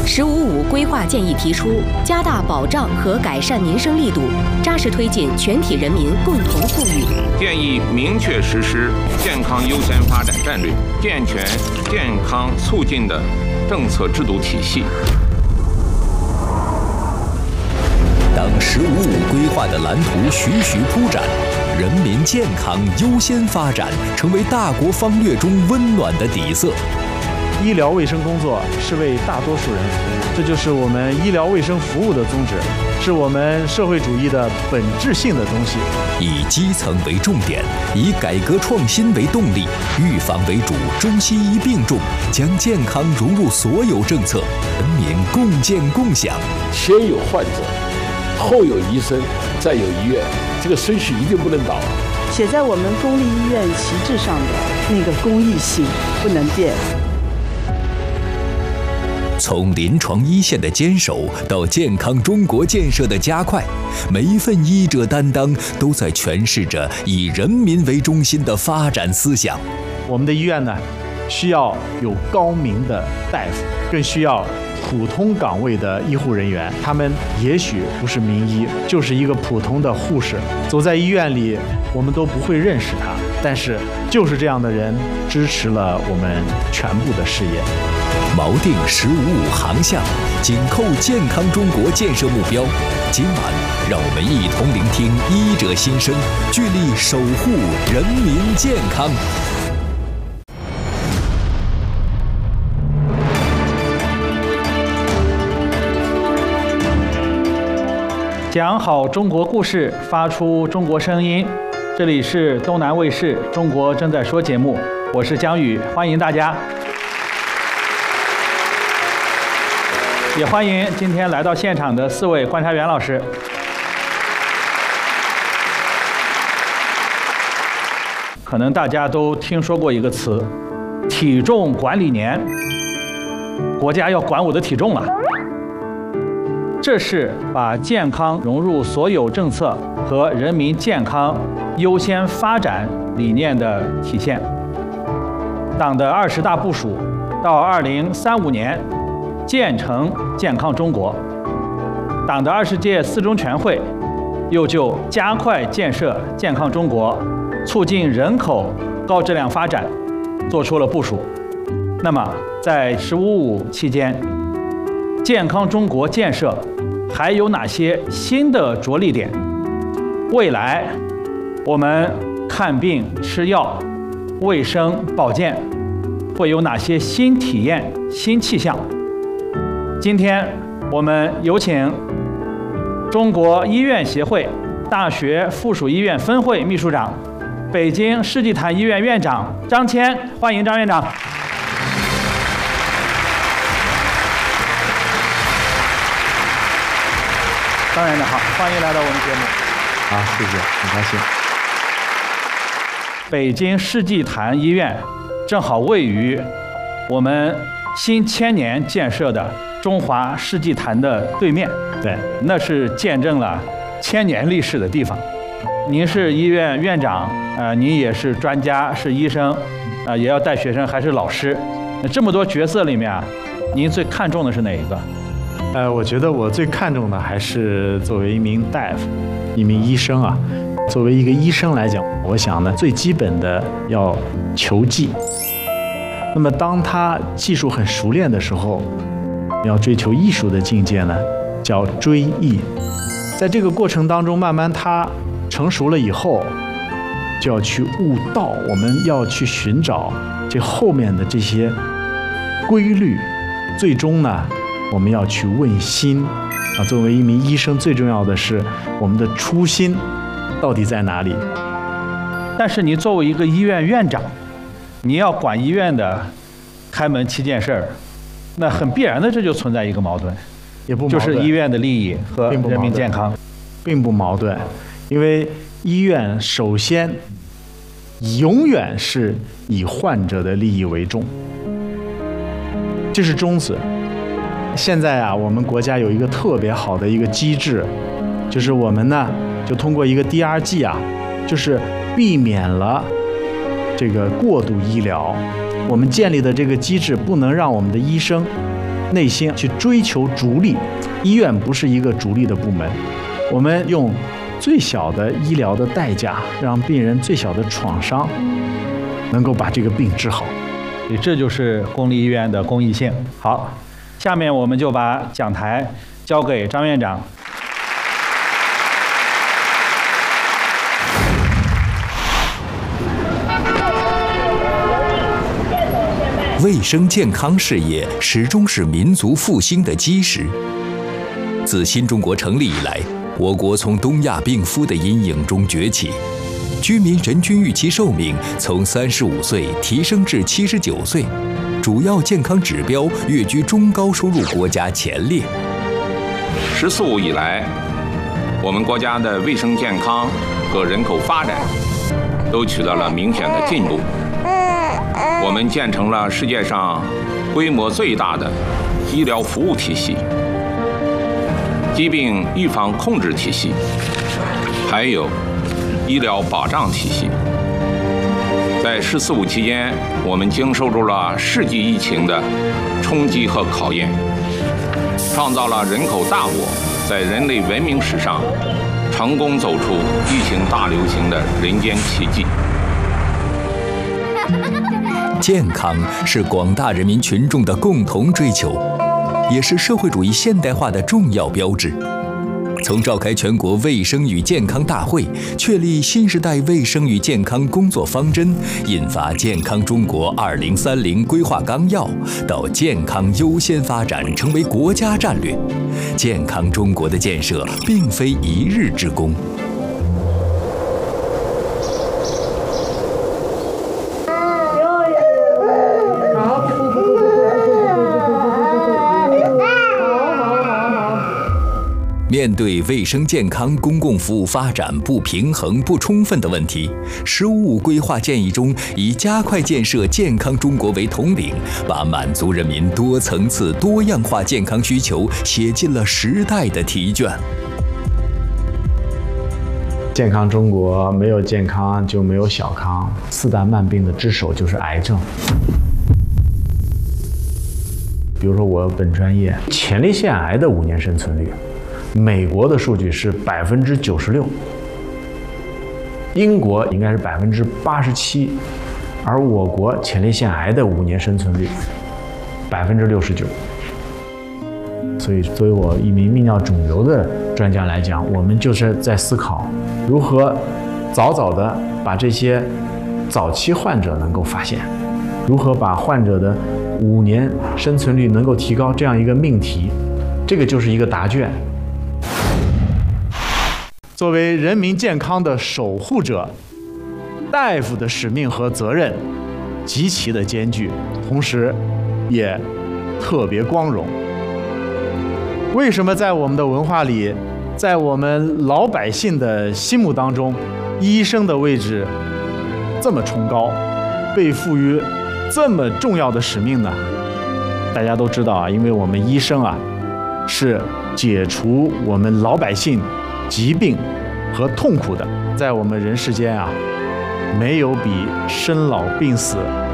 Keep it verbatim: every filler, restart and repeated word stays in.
十五五规划建议提出，加大保障和改善民生力度，扎实推进全体人民共同富裕。 建议明确实施健康优先发展战略，健全健康促进的政策制度体系。 当“十五五”规划的蓝图徐徐铺展，人民健康优先发展成为大国方略中温暖的底色。 医疗卫生工作是为大多数人服务，这就是我们医疗卫生服务的宗旨，是我们社会主义的本质性的东西。 以基层为重点，以改革创新为动力，预防为主，中西医并重，将健康融入所有政策，人民共建共享。 先有患者，后有医生，再有医院，这个顺序一定不能倒。 写在我们公立医院旗帜上的那个公益性不能变。 从临床一线的坚守到健康中国建设的加快，每一份医者担当都在诠释着以人民为中心的发展思想。 我们的医院呢，需要有高明的大夫，更需要普通岗位的医护人员。他们也许不是名医，就是一个普通的护士，走在医院里，我们都不会认识他，但是就是这样的人支持了我们全部的事业。 锚定“十五五”航向，紧扣健康中国建设目标。今晚，让我们一同聆听医者心声，聚力守护人民健康。 讲好中国故事，发出中国声音。这里是东南卫视《中国正在说》节目，我是江宇，欢迎大家。也欢迎今天来到现场的四位观察员老师。可能大家都听说过一个词，体重管理年，国家要管我的体重了。这是把健康融入所有政策和人民健康优先发展理念的体现。党的二十大部署到二零三五年建成健康中国，党的二十届四中全会又就加快建设健康中国，促进人口高质量发展做出了部署。那么在“十五五”期间，健康中国建设还有哪些新的着力点？未来我们看病吃药、卫生保健会有哪些新体验、新气象？今天我们有请中国医院协会大学附属医院分会秘书长、北京世纪坛医院院长张谦，欢迎张院长。张院长好，欢迎来到我们节目。 好，谢谢，很高兴。 北京世纪坛医院正好位于我们新千年建设的中华世纪坛的对面， 对， 那是见证了千年历史的地方。您是医院院长，呃，您也是专家，是医生，呃，也要带学生，还是老师。那这么多角色里面啊，您最看重的是哪一个？ 呃，我觉得我最看重的还是作为一名大夫，一名医生啊。作为一个医生来讲，我想呢，最基本的要求技。那么当他技术很熟练的时候，要追求艺术的境界呢，叫追艺。在这个过程当中，慢慢他成熟了以后，就要去悟道。我们要去寻找这后面的这些规律，最终呢，我们要去问心啊。作为一名医生，最重要的是我们的初心到底在哪里？ 但是你作为一个医院院长，你要管医院的开门七件事儿，那很必然的这就存在一个矛盾， 也不矛盾， 就是医院的利益和人民健康， 并不矛盾，因为医院首先永远是以患者的利益为重，这是宗旨。现在啊，我们国家有一个特别好的一个机制，就是我们呢就通过一个 D R G 啊，就是避免了这个过度医疗。我们建立的这个机制不能让我们的医生内心去追求逐利。医院不是一个逐利的部门，我们用最小的医疗的代价，让病人最小的创伤，能够把这个病治好。 所以这就是公立医院的公益性。好，下面我们就把讲台交给张院长。 卫生健康事业始终是民族复兴的基石。自新中国成立以来，我国从东亚病夫的阴影中崛起，居民人均预期寿命从三十五岁提升至七十九岁，主要健康指标跃居中高收入国家前列。 “十四五”以来，我们国家的卫生健康和人口发展都取得了明显的进步。我们建成了世界上规模最大的医疗服务体系、疾病预防控制体系，还有医疗保障体系。在“十四五”期间，我们经受住了世纪疫情的冲击和考验，创造了人口大国在人类文明史上成功走出疫情大流行的人间奇迹。 健康是广大人民群众的共同追求，也是社会主义现代化的重要标志。从召开全国卫生与健康大会，确立新时代卫生与健康工作方针，印发《健康中国二零三零规划纲要》，到健康优先发展成为国家战略，健康中国的建设并非一日之功。面对卫生健康公共服务发展不平衡不充分的问题，“十五五”规划建议中以加快建设健康中国为统领，把满足人民多层次多样化健康需求写进了时代的题卷。 健康中国，没有健康就没有小康，四大慢病的之首就是癌症。比如说我本专业前列腺癌的五年生存率，美国的数据是百分之九十六，英国应该是百分之八十七，而我国前列腺癌的五年生存率百分之六十九。所以，作为我一名泌尿肿瘤的专家来讲，我们就是在思考如何早早的把这些早期患者能够发现，如何把患者的五年生存率能够提高，这样一个命题，这个就是一个答卷。作为人民健康的守护者，大夫的使命和责任极其的艰巨，同时也特别光荣。为什么在我们的文化里，在我们老百姓的心目当中，医生的位置这么崇高，被赋予这么重要的使命呢？大家都知道啊，因为我们医生啊，是解除我们老百姓疾病和痛苦的。在我们人世间啊，没有比生老病死